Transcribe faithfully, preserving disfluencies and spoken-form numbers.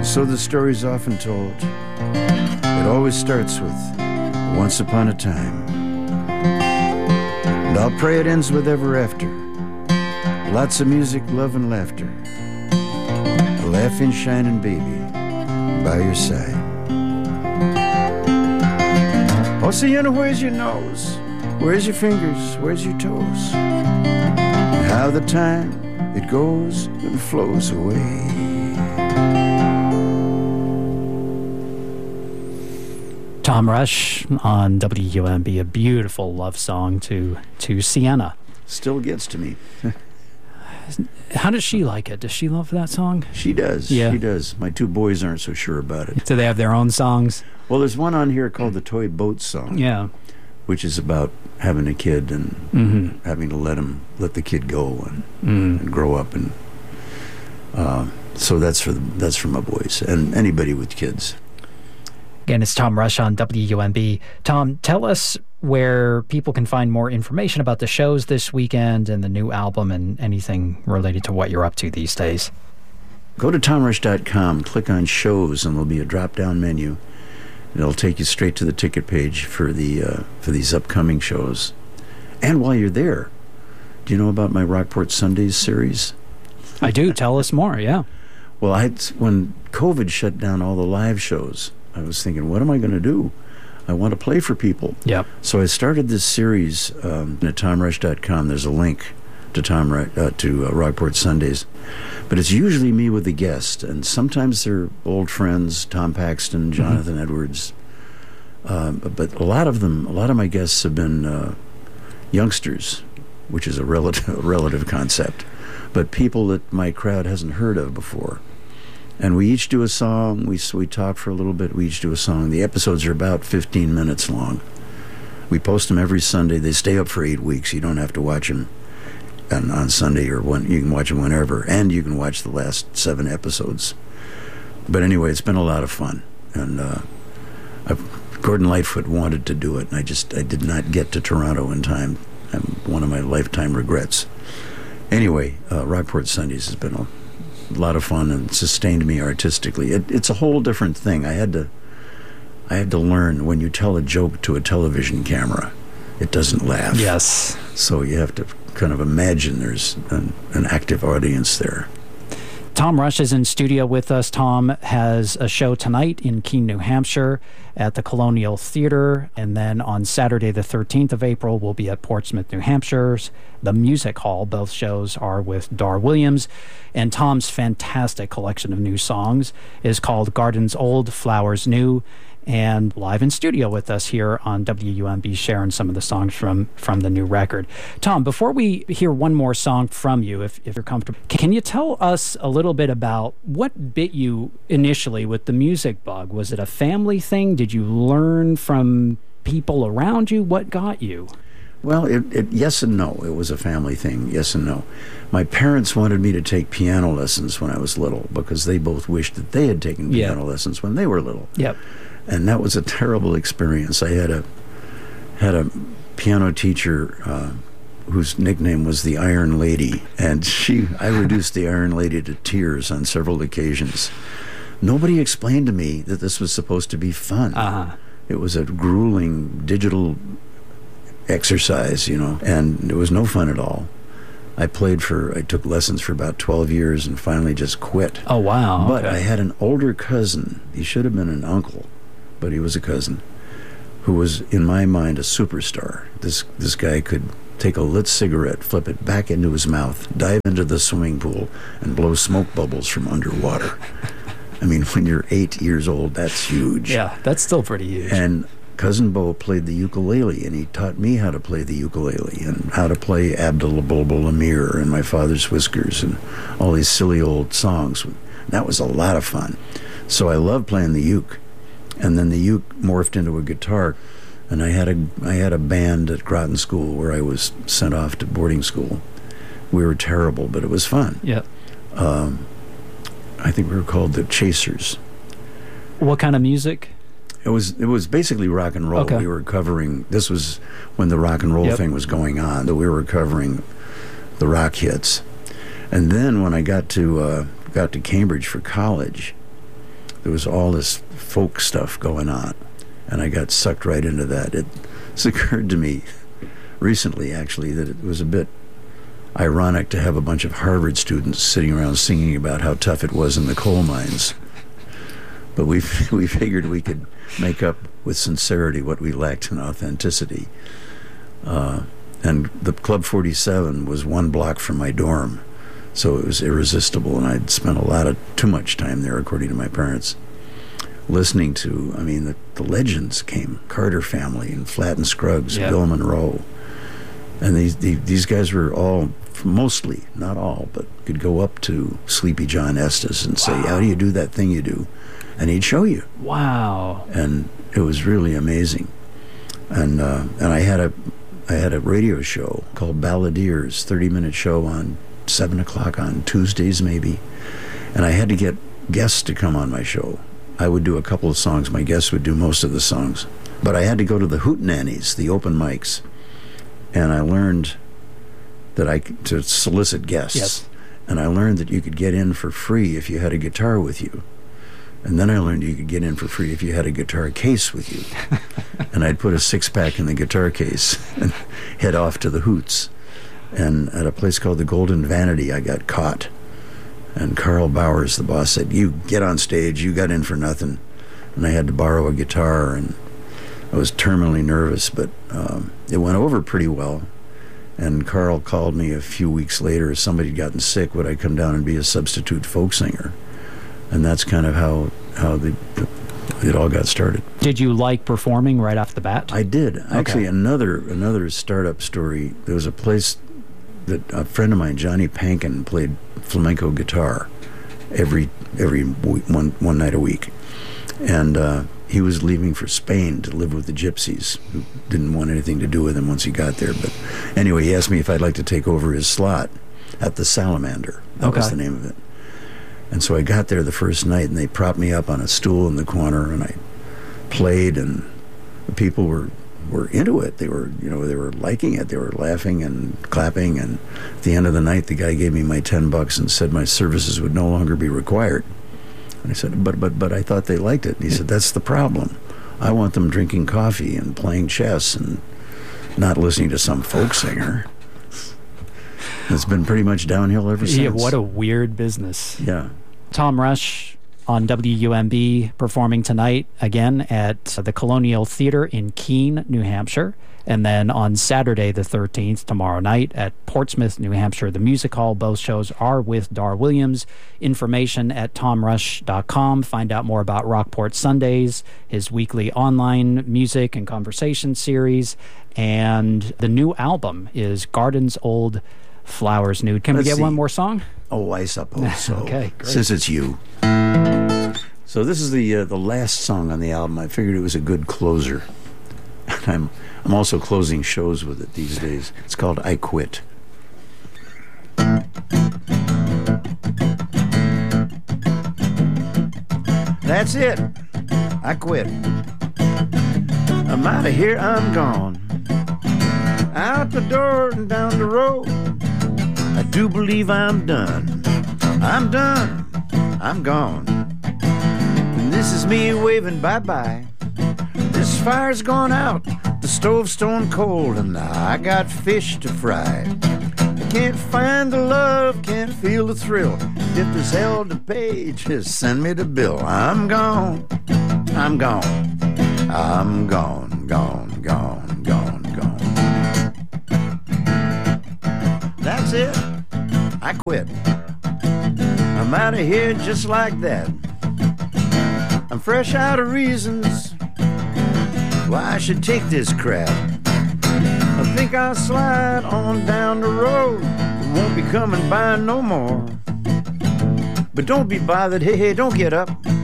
So the story's often told. It always starts with once upon a time. And I'll pray it ends with ever after. Lots of music, love, and laughter. A laughing, shining baby by your side. Oh, Sienna, where's your nose? Where's your fingers? Where's your toes? And how the time, it goes and flows away. Tom Rush on W U M B, a beautiful love song to, to Sienna. Still gets to me. How does she like it? Does she love that song? She does. Yeah. She does. My two boys aren't so sure about it. Do they have their own songs? Well, there's one on here called the Toy Boat Song. Yeah. Which is about having a kid and mm-hmm. having to let him let the kid go and, mm. and grow up, and uh, so that's for the, that's for my boys and anybody with kids. Again, it's Tom Rush on W U M B. Tom, tell us where people can find more information about the shows this weekend and the new album and anything related to what you're up to these days. Go to tom rush dot com, click on shows, and there'll be a drop-down menu. It'll take you straight to the ticket page for the uh, for these upcoming shows. And while you're there, do you know about my Rockport Sundays series? I do. Tell us more, yeah. Well, I when COVID shut down all the live shows, I was thinking, what am I going to do? I want to play for people. Yep. So I started this series um, at tom rush dot com. There's a link to Tom uh, to uh, Rockport Sundays. But it's usually me with a guest, and sometimes they're old friends, Tom Paxton, Jonathan mm-hmm. Edwards. Um, but a lot of them, a lot of my guests have been uh, youngsters, which is a relative, a relative concept, but people that my crowd hasn't heard of before. And we each do a song, we, we talk for a little bit, we each do a song. The episodes are about fifteen minutes long. We post them every Sunday. They stay up for eight weeks. You don't have to watch them on, on Sunday, or when you can watch them whenever, and you can watch the last seven episodes. But anyway, it's been a lot of fun, and uh, I've, Gordon Lightfoot wanted to do it, and I just I did not get to Toronto in time. I'm one of my lifetime regrets. Anyway, uh, Rockport Sundays has been a lot of fun and sustained me artistically. It, it's a whole different thing. I had to I had to learn when you tell a joke to a television camera, it doesn't laugh. Yes. So you have to kind of imagine there's an, an active audience there. Tom Rush is in studio with us. Tom has a show tonight in Keene, New Hampshire at the Colonial Theater, and then on Saturday the thirteenth of April we'll be at Portsmouth, New Hampshire's the Music Hall. Both shows are with Dar Williams, and Tom's fantastic collection of new songs is called Gardens Old, Flowers New, and live in studio with us here on W U M B, sharing some of the songs from, from the new record. Tom, before we hear one more song from you, if, if you're comfortable, can you tell us a little bit about what bit you initially with the music bug? Was it a family thing? Did you learn from people around you? What got you? Well, it, it, yes and no. It was a family thing, yes and no. My parents wanted me to take piano lessons when I was little because they both wished that they had taken piano yep. lessons when they were little. Yep. And that was a terrible experience. I had a had a piano teacher uh, whose nickname was the Iron Lady, and she I reduced the Iron Lady to tears on several occasions. Nobody explained to me that this was supposed to be fun. Uh-huh. It was a grueling digital exercise, you know, and it was no fun at all. I played for, I took lessons for about twelve years and finally just quit. Oh, wow. But okay. I had an older cousin. He should have been an uncle, but he was a cousin, who was, in my mind, a superstar. This this guy could take a lit cigarette, flip it back into his mouth, dive into the swimming pool, and blow smoke bubbles from underwater. I mean, when you're eight years old, that's huge. Yeah, that's still pretty huge. And Cousin Bo played the ukulele, and he taught me how to play the ukulele and how to play Abdul Bulbul Amir and My Father's Whiskers and all these silly old songs. That was a lot of fun. So I loved playing the uke. And then the uke morphed into a guitar, and I had a I had a band at Groton School where I was sent off to boarding school. We were terrible, but it was fun. Yeah. Um, I think we were called the Chasers. What kind of music? It was it was basically rock and roll. Okay. We were covering. This was when the rock and roll yep. thing was going on. That we were covering the rock hits. And then when I got to uh, got to Cambridge for college, there was all this folk stuff going on, and I got sucked right into that. It, it's occurred to me recently, actually, that it was a bit ironic to have a bunch of Harvard students sitting around singing about how tough it was in the coal mines. But we we figured we could make up with sincerity what we lacked in authenticity. Uh, and the Club forty-seven was one block from my dorm, so it was irresistible, and I'd spent a lot of, too much time there, according to my parents, listening to, I mean, the, the legends came, Carter Family and Flatt and Scruggs, Yep. Bill Monroe. And these, the, these guys were all, mostly, not all, but could go up to Sleepy John Estes and say, Wow. how do you do that thing you do? And he'd show you. Wow. And it was really amazing. And uh, and I had a I had a radio show called Balladeers, thirty-minute show on seven o'clock on Tuesdays maybe. And I had to get guests to come on my show. I would do a couple of songs. My guests would do most of the songs. But I had to go to the Hootenannies, the open mics. And I learned that I could, to solicit guests. Yes. And I learned that you could get in for free if you had a guitar with you. And then I learned you could get in for free if you had a guitar case with you. And I'd put a six-pack in the guitar case and head off to the Hoots. And at a place called the Golden Vanity, I got caught. And Carl Bowers, the boss, said, you get on stage, you got in for nothing. And I had to borrow a guitar, and I was terminally nervous, but um, it went over pretty well. And Carl called me a few weeks later. Somebody had gotten sick. Would I come down and be a substitute folk singer? And that's kind of how how the, the, it all got started. Did you like performing right off the bat? I did. Actually, Okay. another another startup story. There was a place that a friend of mine, Johnny Pankin, played flamenco guitar every every w- one one night a week, and uh, he was leaving for Spain to live with the gypsies, who didn't want anything to do with him once he got there. But anyway, he asked me if I'd like to take over his slot at the Salamander. That was Okay. the name of it. And so I got there the first night, and they propped me up on a stool in the corner, and I played, and the people were were into it. They were, you know, they were liking it. They were laughing and clapping. And at the end of the night, the guy gave me my ten bucks and said my services would no longer be required. And I said, but but but I thought they liked it. And he said, that's the problem. I want them drinking coffee and playing chess and not listening to some folk singer. It's been pretty much downhill ever since. Yeah, what a weird business. Yeah. Tom Rush on W U M B performing tonight again at the Colonial Theater in Keene, New Hampshire. And then on Saturday the thirteenth, tomorrow night, at Portsmouth, New Hampshire, the Music Hall. Both shows are with Dar Williams. Information at tom rush dot com. Find out more about Rockport Sundays, his weekly online music and conversation series. And the new album is Gardens Old, Flowers New. Can Let's we get see. one more song? Oh, I suppose so. Okay, great. Since it's you. So this is the uh, the last song on the album. I figured it was a good closer. I'm I'm also closing shows with it these days. It's called I Quit. That's it. I quit. I'm out of here. I'm gone. Out the door and down the road. I do believe I'm done. I'm done. I'm gone. And this is me waving bye-bye. This fire's gone out. The stove's stone cold, and I got fish to fry. I can't find the love, can't feel the thrill. If there's hell to pay, just send me the bill. I'm gone. I'm gone. I'm gone, gone, gone, gone, gone. That's it. I quit. I'm out of here just like that. I'm fresh out of reasons why I should take this crap. I think I'll slide on down the road. Won't be coming by no more. But don't be bothered, hey, hey, don't get up.